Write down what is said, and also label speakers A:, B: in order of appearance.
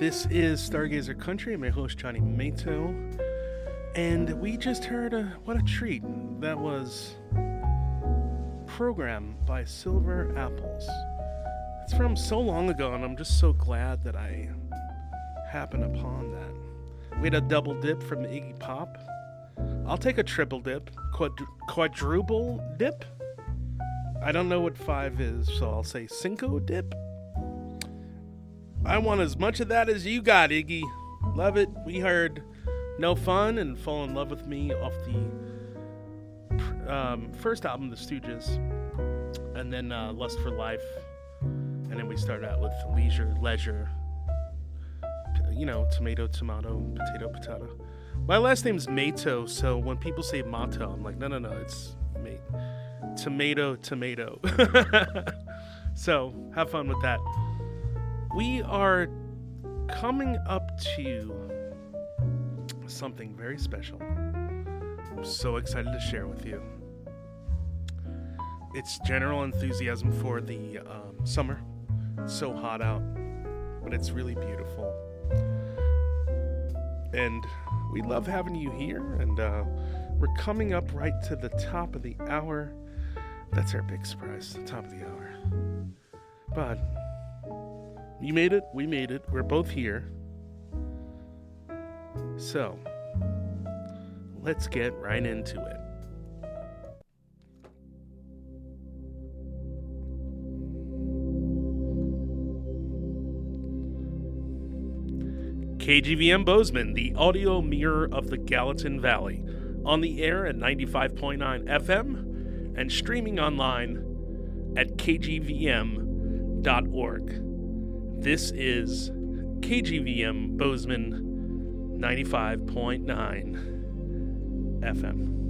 A: This is Stargazer Country. I'm your host, Johnny Mato. And we just heard what a treat. That was Program by Silver Apples. It's from so long ago, and I'm just so glad that I happened upon that. We had a double dip from Iggy Pop. I'll take a triple dip. Quadruple dip? I don't know what 5 is, so I'll say cinco dip. I want as much of that as you got, Iggy. Love it. We heard No Fun and Fall in Love with Me off the first album, The Stooges, and then Lust for Life, and then we started out with Leisure, tomato, potato, potato. My last name's Mato, so when people say Mato, I'm like, no, it's tomato. So have fun with that. We are coming up to something very special. I'm so excited to share with you. It's general enthusiasm for the summer. It's so hot out, but it's really beautiful. And we love having you here, and we're coming up right to the top of the hour. That's our big surprise, the top of the hour. But you made it, we made it, we're both here. So, let's get right into it. KGVM Bozeman, the audio mirror of the Gallatin Valley, on the air at 95.9 FM and streaming online at kgvm.org. This is KGVM Bozeman 95.9 FM.